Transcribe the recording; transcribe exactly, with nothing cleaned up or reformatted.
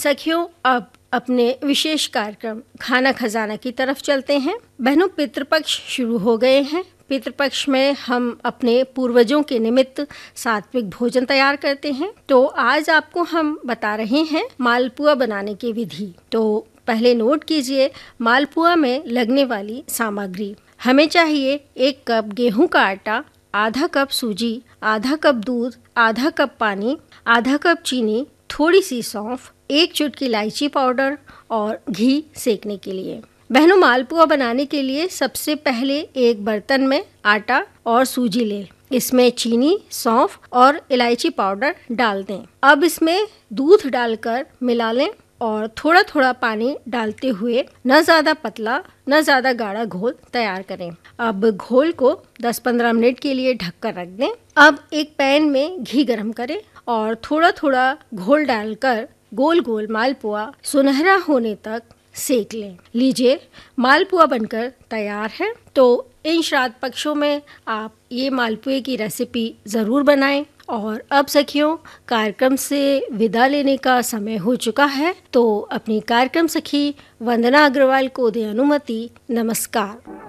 सखियों, अब अपने विशेष कार्यक्रम खाना खजाना की तरफ चलते हैं। बहनों, पितृपक्ष शुरू हो गए हैं। पितृपक्ष में हम अपने पूर्वजों के निमित्त सात्विक भोजन तैयार करते हैं। तो आज आपको हम बता रहे हैं मालपुआ बनाने की विधि। तो पहले नोट कीजिए मालपुआ में लगने वाली सामग्री। हमें चाहिए एक कप गेहूं का आटा, आधा कप सूजी, आधा कप दूध, आधा कप पानी, आधा कप चीनी, थोड़ी सी सौंफ, एक चुटकी इलायची पाउडर और घी सेकने के लिए। बहनों, मालपुआ बनाने के लिए सबसे पहले एक बर्तन में आटा और सूजी लें। इसमें चीनी, सौंफ और इलायची पाउडर डाल दें। अब इसमें दूध डालकर मिला लें और थोड़ा थोड़ा पानी डालते हुए न ज़्यादा पतला न ज़्यादा गाढ़ा घोल तैयार करें। अब घोल को दस पंद्रह मिनट के लिए ढककर रख दें। अब एक पैन में घी गरम करें और थोड़ा थोड़ा घोल डालकर गोल गोल मालपुआ सुनहरा होने तक सेक लें। लीजिए, मालपुआ बनकर तैयार है। तो इन श्राद्ध पक्षों में आप ये मालपुए की रेसिपी ज़रूर बनाएं। और अब सखियों, कार्यक्रम से विदा लेने का समय हो चुका है। तो अपनी कार्यक्रम सखी वंदना अग्रवाल को दे अनुमति। नमस्कार।